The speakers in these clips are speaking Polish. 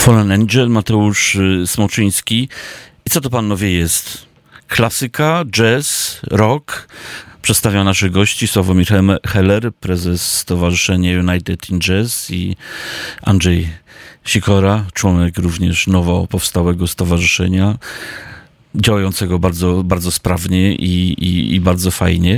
Fallen Angel, Mateusz Smoczyński. I co to, panowie, jest? Klasyka, jazz, rock? Przedstawia naszych gości Sławomir Heller, prezes Stowarzyszenia United in Jazz, i Andrzej Sikora, członek również nowo powstałego stowarzyszenia, działającego bardzo, bardzo sprawnie i bardzo fajnie.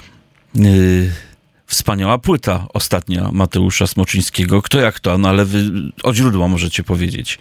Wspaniała płyta ostatnia Mateusza Smoczyńskiego. Kto jak to, no ale wy od źródła możecie powiedzieć.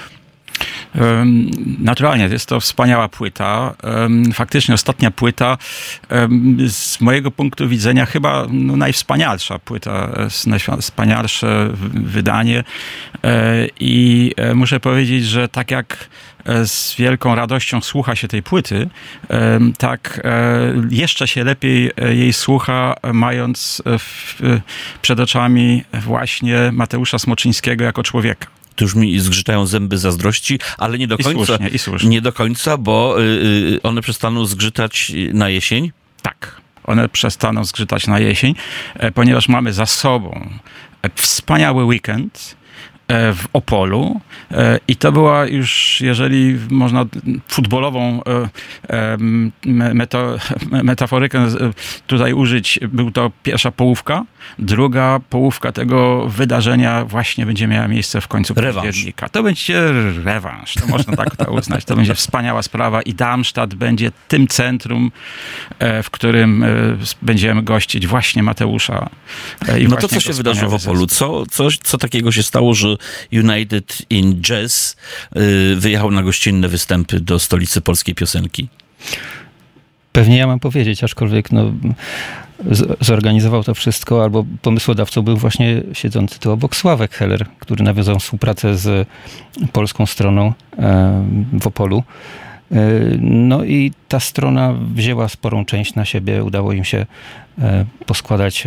Naturalnie, jest to wspaniała płyta. Faktycznie ostatnia płyta, z mojego punktu widzenia chyba najwspanialsza płyta, najwspanialsze wydanie. I muszę powiedzieć, że tak jak z wielką radością słucha się tej płyty, tak jeszcze się lepiej jej słucha, mając przed oczami właśnie Mateusza Smoczyńskiego jako człowieka. Tu już mi zgrzytają zęby zazdrości, ale nie do końca. I słusznie. Nie do końca, bo one przestaną zgrzytać na jesień. Tak, one przestaną zgrzytać na jesień, ponieważ mamy za sobą wspaniały weekend w Opolu i to była już, jeżeli można futbolową metaforykę tutaj użyć, był to pierwsza połówka. Druga połówka tego wydarzenia właśnie będzie miała miejsce w końcu października. To będzie rewanż, to można tak to uznać. To będzie wspaniała sprawa i Darmstadt będzie tym centrum, w którym będziemy gościć właśnie Mateusza. No to co się wydarzyło w Opolu? Co takiego się stało, że United in Jazz wyjechał na gościnne występy do stolicy polskiej piosenki? Pewnie ja mam powiedzieć, aczkolwiek zorganizował to wszystko, albo pomysłodawcą był właśnie siedzący tu obok Sławek Heller, który nawiązał współpracę z polską stroną w Opolu. No i ta strona wzięła sporą część na siebie. Udało im się poskładać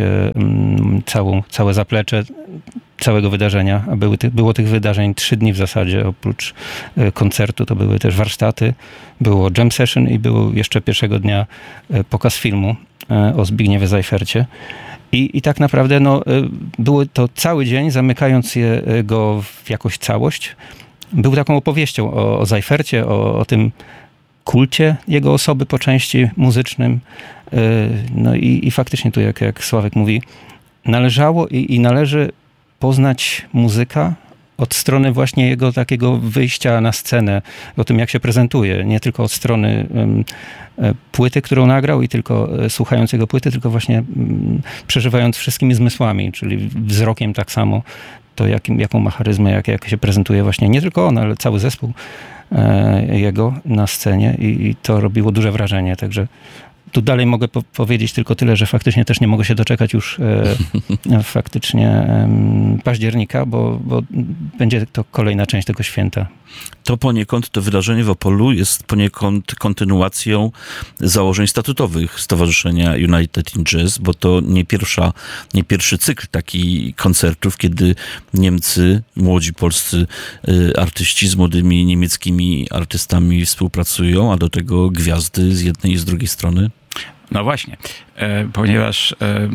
całe zaplecze całego wydarzenia. Było tych wydarzeń 3 dni w zasadzie. Oprócz koncertu to były też warsztaty, było jam session i był jeszcze pierwszego dnia pokaz filmu o Zbigniewie Zajfercie. I tak naprawdę było to cały dzień, zamykając go w jakąś całość. Był taką opowieścią o Zajfercie, o tym kulcie jego osoby po części muzycznym. No i faktycznie tu, jak Sławek mówi, należało i należy poznać muzyka od strony właśnie jego takiego wyjścia na scenę, o tym, jak się prezentuje. Nie tylko od strony płyty, którą nagrał i tylko słuchając jego płyty, tylko właśnie przeżywając wszystkimi zmysłami, czyli wzrokiem tak samo, to jaką ma charyzmę, jak się prezentuje właśnie nie tylko on, ale cały zespół jego na scenie i to robiło duże wrażenie, także tu dalej mogę powiedzieć tylko tyle, że faktycznie też nie mogę się doczekać już faktycznie października, bo będzie to kolejna część tego święta. To poniekąd, to wydarzenie w Opolu jest poniekąd kontynuacją założeń statutowych Stowarzyszenia United in Jazz, bo to nie pierwszy cykl takich koncertów, kiedy Niemcy, młodzi polscy artyści z młodymi niemieckimi artystami współpracują, a do tego gwiazdy z jednej i z drugiej strony. No właśnie, ponieważ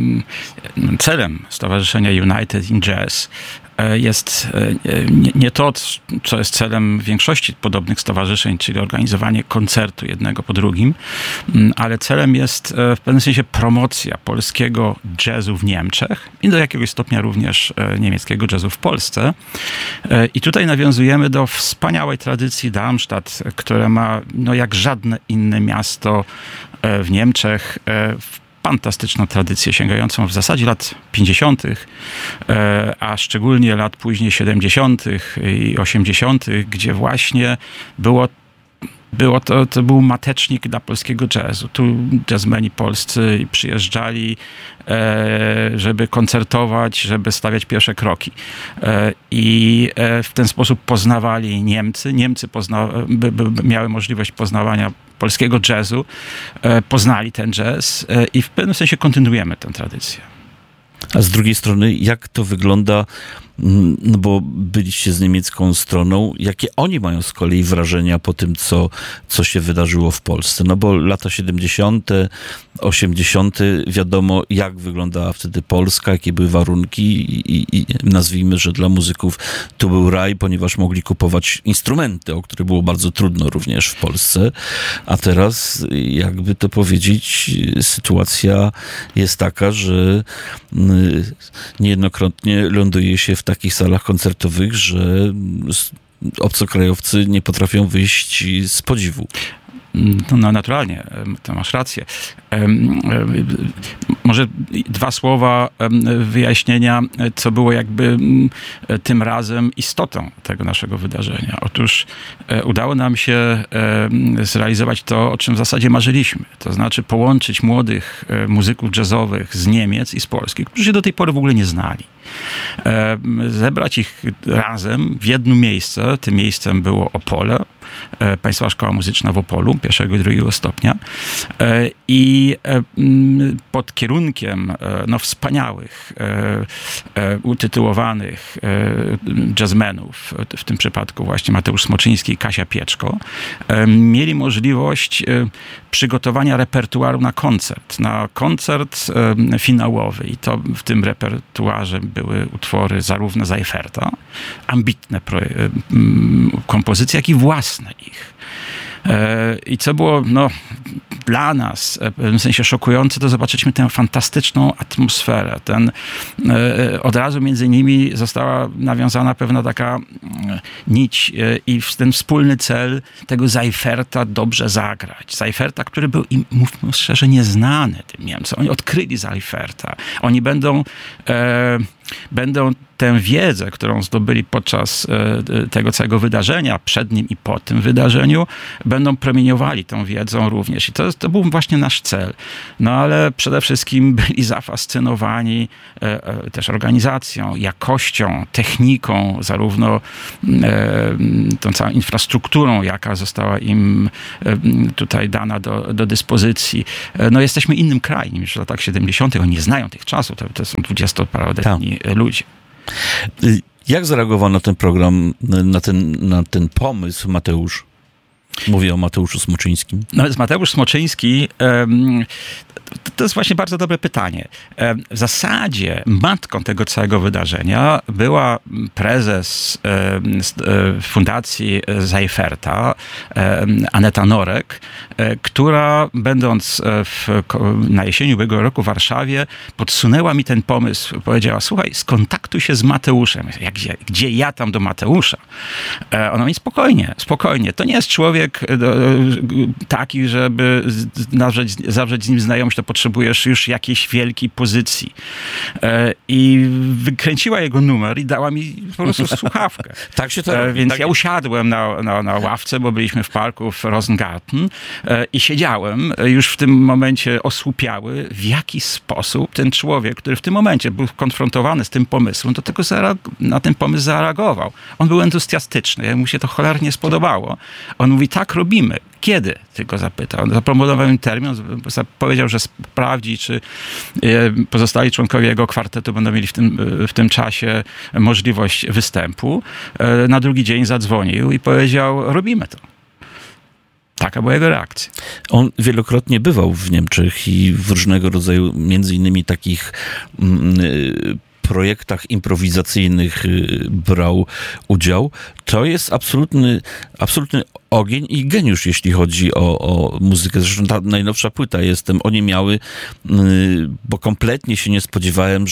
celem Stowarzyszenia United in Jazz jest nie to, co jest celem większości podobnych stowarzyszeń, czyli organizowanie koncertu jednego po drugim, ale celem jest w pewnym sensie promocja polskiego jazzu w Niemczech i do jakiegoś stopnia również niemieckiego jazzu w Polsce. I tutaj nawiązujemy do wspaniałej tradycji Darmstadt, która ma jak żadne inne miasto w Niemczech fantastyczną tradycję sięgającą w zasadzie lat 50., a szczególnie lat później 70. i 80., gdzie właśnie to był matecznik dla polskiego jazzu. Tu jazzmeni polscy przyjeżdżali, żeby koncertować, żeby stawiać pierwsze kroki. I w ten sposób poznawali Niemcy. Niemcy miały możliwość poznawania polskiego jazzu, poznali ten jazz i w pewnym sensie kontynuujemy tę tradycję. A z drugiej strony, jak to wygląda no bo byliście z niemiecką stroną. Jakie oni mają z kolei wrażenia po tym, co się wydarzyło w Polsce? No bo lata 70., 80., wiadomo, jak wyglądała wtedy Polska, jakie były warunki i nazwijmy, że dla muzyków to był raj, ponieważ mogli kupować instrumenty, o które było bardzo trudno również w Polsce. A teraz, jakby to powiedzieć, sytuacja jest taka, że niejednokrotnie ląduje się w takich salach koncertowych, że obcokrajowcy nie potrafią wyjść z podziwu. No naturalnie, to masz rację. Może 2 słowa wyjaśnienia, co było jakby tym razem istotą tego naszego wydarzenia. Otóż udało nam się zrealizować to, o czym w zasadzie marzyliśmy. To znaczy połączyć młodych muzyków jazzowych z Niemiec i z Polski, którzy się do tej pory w ogóle nie znali. Zebrać ich razem w jedno miejsce. Tym miejscem było Opole, Państwowa Szkoła Muzyczna w Opolu, 1. i 2. stopnia. I pod kierunkiem wspaniałych, utytułowanych jazzmenów, w tym przypadku właśnie Mateusz Smoczyński i Kasia Pieczko, mieli możliwość przygotowania repertuaru na koncert finałowy. I to w tym repertuarze były utwory zarówno Seiferta, ambitne kompozycje, jak i własne ich. I co było dla nas w pewnym sensie szokujące, to zobaczyliśmy tę fantastyczną atmosferę. Od razu między nimi została nawiązana pewna taka nić i ten wspólny cel tego Seiferta dobrze zagrać. Seiferta, który był im, mówmy szczerze, nieznany tym Niemcom. Oni odkryli Seiferta. Oni będą tę wiedzę, którą zdobyli podczas tego całego wydarzenia, przed nim i po tym wydarzeniu, będą promieniowali tą wiedzą również. I to był właśnie nasz cel. No ale przede wszystkim byli zafascynowani też organizacją, jakością, techniką, zarówno tą całą infrastrukturą, jaka została im tutaj dana do dyspozycji. No jesteśmy innym krajem niż w latach 70. Oni nie znają tych czasów. To są 20-paroletni ludzie. Jak zareagował na ten program, na ten pomysł Mateusz? Mówię o Mateuszu Smoczyńskim. No, Mateusz Smoczyński, to jest właśnie bardzo dobre pytanie. W zasadzie matką tego całego wydarzenia była prezes Fundacji Seiferta, Aneta Norek, która będąc na jesieni ubiegłego roku w Warszawie, podsunęła mi ten pomysł. Powiedziała: słuchaj, skontaktuj się z Mateuszem. Gdzie ja tam do Mateusza? Ona mówi: spokojnie. To nie jest człowiek taki, żeby zawrzeć z nim znajomość, to potrzebujesz już jakiejś wielkiej pozycji. I wykręciła jego numer i dała mi po prostu słuchawkę. Tak się to robi. Więc ja usiadłem na ławce, bo byliśmy w parku w Rosengarten i siedziałem już w tym momencie osłupiały, w jaki sposób ten człowiek, który w tym momencie był konfrontowany z tym pomysłem, na ten pomysł zareagował. On był entuzjastyczny, mu się to cholernie spodobało. On mówi: tak robimy. Kiedy? Tylko zapytał. Zaproponował im termin, powiedział, że sprawdzi, czy pozostali członkowie jego kwartetu będą mieli w tym czasie możliwość występu. Na drugi dzień zadzwonił i powiedział: robimy to. Taka była jego reakcja. On wielokrotnie bywał w Niemczech i w różnego rodzaju, między innymi takich projektach improwizacyjnych brał udział. To jest absolutny ogień i geniusz, jeśli chodzi o muzykę. Zresztą ta najnowsza płyta jestem, oni miały, bo kompletnie się nie spodziewałem,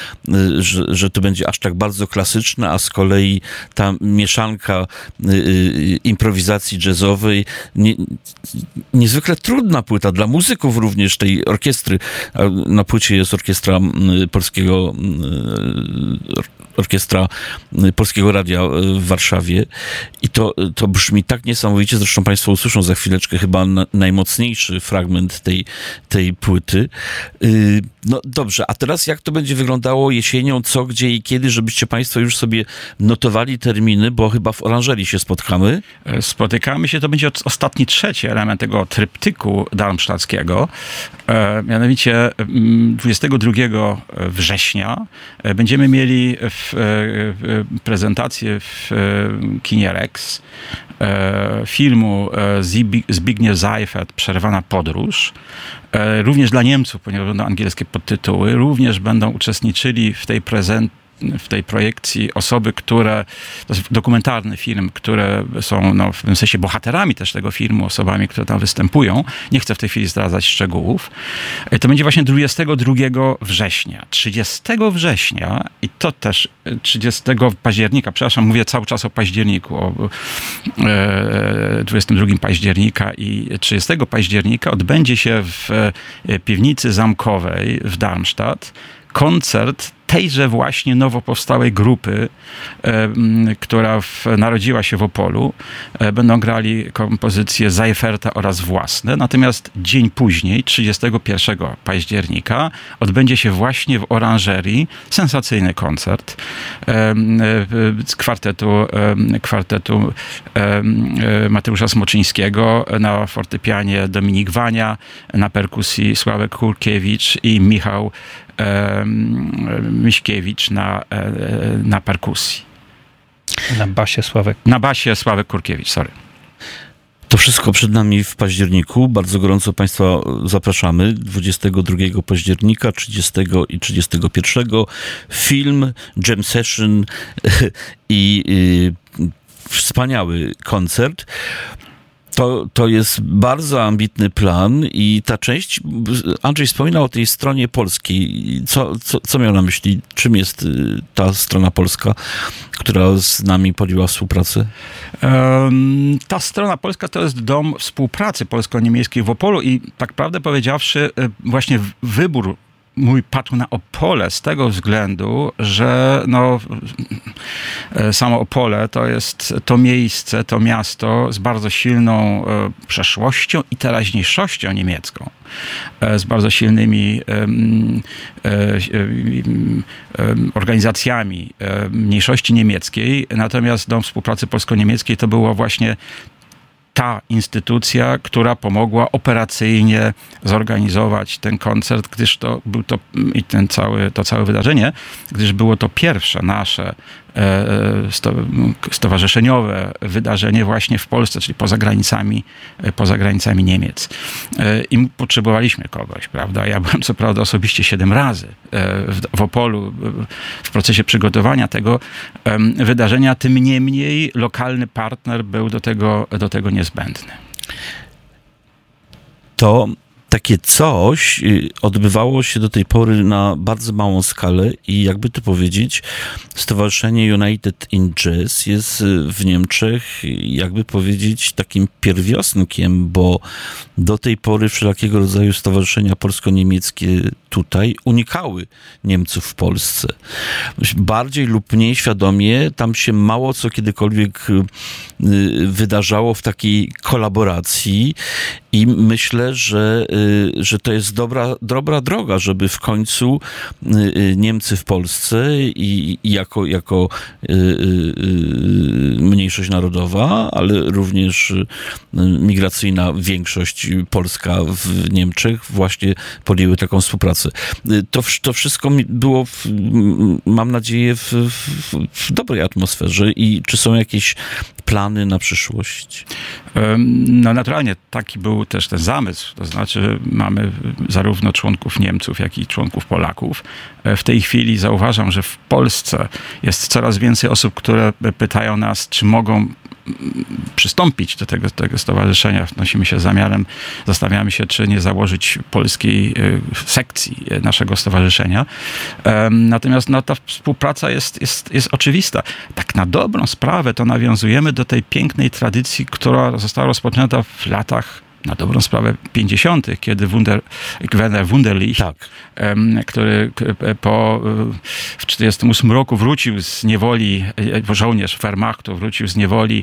że to będzie aż tak bardzo klasyczne, a z kolei ta mieszanka improwizacji jazzowej, niezwykle trudna płyta dla muzyków również tej orkiestry. Na płycie jest orkiestra Polskiego Radia w Warszawie i to brzmi tak niesamowicie, zresztą państwo usłyszą za chwileczkę chyba najmocniejszy fragment tej płyty. No dobrze, a teraz jak to będzie wyglądało jesienią, co, gdzie i kiedy, żebyście państwo już sobie notowali terminy, bo chyba w Oranżerii się spotkamy. Spotykamy się, to będzie ostatni, trzeci element tego tryptyku darmstadtskiego. Mianowicie 22 września będziemy mieli w prezentację w kinie Rex filmu Zbigniew Seifert Przerwana podróż. Również dla Niemców, ponieważ będą angielskie podtytuły, również będą uczestniczyli w tej projekcji osoby, które, to jest dokumentarny film, które są w pewnym sensie bohaterami też tego filmu, osobami, które tam występują. Nie chcę w tej chwili zdradzać szczegółów. To będzie właśnie 22 września. 30 września i to też 30 października, przepraszam, mówię cały czas o październiku, o 22 października i 30 października odbędzie się w piwnicy zamkowej w Darmstadt koncert tejże właśnie nowo powstałej grupy, która narodziła się w Opolu. Będą grali kompozycje Seiferta oraz własne. Natomiast dzień później, 31 października, odbędzie się właśnie w Oranżerii sensacyjny koncert z kwartetu Mateusza Smoczyńskiego, na fortepianie Dominik Wania, na perkusji Sławek Kurkiewicz i Michał Miśkiewicz na perkusji. Na basie Sławek Kurkiewicz, sorry. To wszystko przed nami w październiku. Bardzo gorąco Państwa zapraszamy. 22 października, 30 i 31 film, jam session i wspaniały koncert. To jest bardzo ambitny plan i ta część, Andrzej wspominał o tej stronie polskiej. Co miał na myśli? Czym jest ta strona polska, która z nami podjęła współpracę? Ta strona polska to jest dom współpracy polsko-niemieckiej w Opolu i tak prawdę powiedziawszy, właśnie wybór mój padł na Opole z tego względu, że samo Opole to jest to miejsce, to miasto z bardzo silną przeszłością i teraźniejszością niemiecką. Z bardzo silnymi organizacjami mniejszości niemieckiej. Natomiast Dom Współpracy Polsko-Niemieckiej to było właśnie ta instytucja, która pomogła operacyjnie zorganizować ten koncert, gdyż to był i to całe wydarzenie, gdyż było to pierwsze nasze stowarzyszeniowe wydarzenie właśnie w Polsce, czyli poza granicami Niemiec. I potrzebowaliśmy kogoś, prawda? Ja byłem co prawda osobiście 7 razy w Opolu w procesie przygotowania tego wydarzenia, tym niemniej lokalny partner był do tego niezbędny. To takie coś odbywało się do tej pory na bardzo małą skalę i jakby to powiedzieć, Stowarzyszenie United in Jazz jest w Niemczech, jakby powiedzieć, takim pierwiosnkiem, bo do tej pory wszelkiego rodzaju stowarzyszenia polsko-niemieckie tutaj unikały Niemców w Polsce. Bardziej lub mniej świadomie tam się mało co kiedykolwiek wydarzało w takiej kolaboracji i myślę, że to jest dobra droga, żeby w końcu Niemcy w Polsce i jako mniejszość narodowa, ale również migracyjna większość polska w Niemczech właśnie podjęły taką współpracę. To wszystko było, mam nadzieję, w dobrej atmosferze. I czy są jakieś plany na przyszłość? No naturalnie taki był też ten zamysł. To znaczy mamy zarówno członków Niemców, jak i członków Polaków. W tej chwili zauważam, że w Polsce jest coraz więcej osób, które pytają nas, czy mogą przystąpić do tego stowarzyszenia. Wnosimy się z zamiarem, zastanawiamy się, czy nie założyć polskiej sekcji naszego stowarzyszenia. Natomiast ta współpraca jest oczywista. Tak na dobrą sprawę to nawiązujemy do tej pięknej tradycji, która została rozpoczęta w latach, na dobrą sprawę, 50., kiedy Werner Wunderlich, który w 1948 roku wrócił z niewoli, żołnierz Wehrmachtu wrócił z niewoli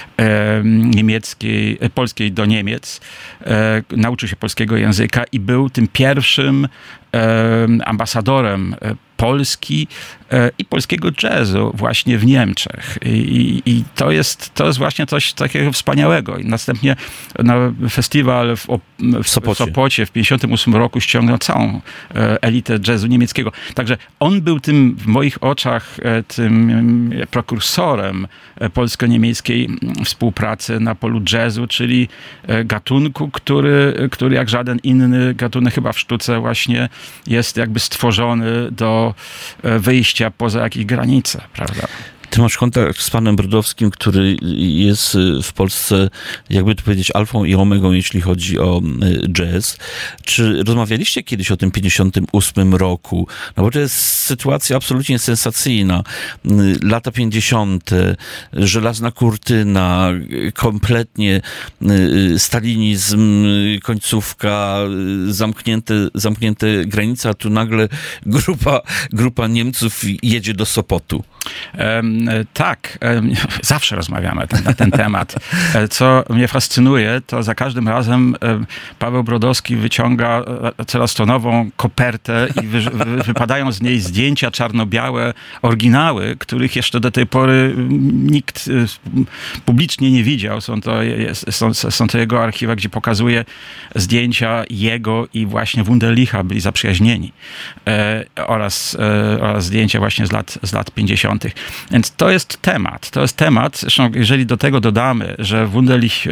polskiej do Niemiec, nauczył się polskiego języka i był tym pierwszym ambasadorem Polski i polskiego jazzu właśnie w Niemczech. I to jest właśnie coś takiego wspaniałego. I następnie na festiwal w Sopocie w 1958 roku ściągnął całą elitę jazzu niemieckiego. Także on był tym w moich oczach tym prekursorem polsko-niemieckiej współpracy na polu jazzu, czyli gatunku, który jak żaden inny gatunek chyba w sztuce właśnie jest jakby stworzony do wyjścia poza jakieś granice, prawda? Ty masz kontakt z panem Brodowskim, który jest w Polsce, jakby to powiedzieć, alfą i omegą, jeśli chodzi o jazz. Czy rozmawialiście kiedyś o tym 58 roku? No bo to jest sytuacja absolutnie sensacyjna. Lata 50., żelazna kurtyna, kompletnie stalinizm, końcówka, zamknięte granice, a tu nagle grupa Niemców jedzie do Sopotu. Tak, zawsze rozmawiamy na ten temat. Co mnie fascynuje, to za każdym razem Paweł Brodowski wyciąga celostonową kopertę i wypadają z niej zdjęcia czarno-białe, oryginały, których jeszcze do tej pory nikt publicznie nie widział. Są to jego archiwa, gdzie pokazuje zdjęcia jego i właśnie Wunderlicha, byli zaprzyjaźnieni, oraz zdjęcia właśnie z lat 50. Więc to jest temat. Zresztą jeżeli do tego dodamy, że Wunderlich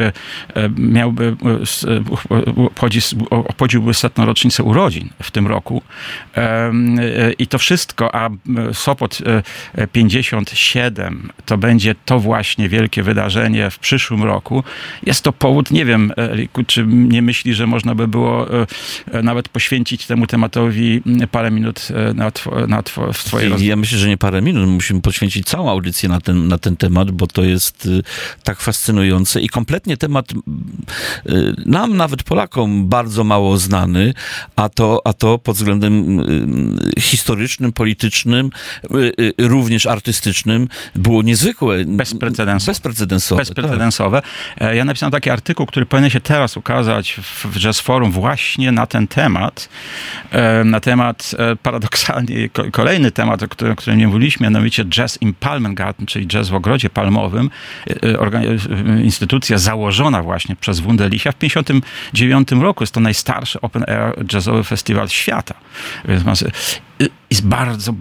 obchodziłby 100. rocznicę urodzin w tym roku i to wszystko, a Sopot 57 to będzie to właśnie wielkie wydarzenie w przyszłym roku, jest to powód, nie wiem, Riku, czy nie myśli, że można by było nawet poświęcić temu tematowi parę minut w twojej rozmowie? Ja myślę, że nie parę minut, musimy poświęcić całą audycję na ten temat, bo to jest tak fascynujące i kompletnie temat nam, nawet Polakom, bardzo mało znany, a to pod względem historycznym, politycznym, również artystycznym było niezwykłe. Bezprecedensowe. Tak. Ja napisałem taki artykuł, który powinien się teraz ukazać w Jazz Forum właśnie na ten temat. Paradoksalnie kolejny temat, o którym nie mówiliśmy, mianowicie Jazz in Palmengarten, czyli jazz w ogrodzie palmowym. Instytucja założona właśnie przez Wunderlicha w 1959 roku. Jest to najstarszy open air jazzowy festiwal świata. Więc jest bardzo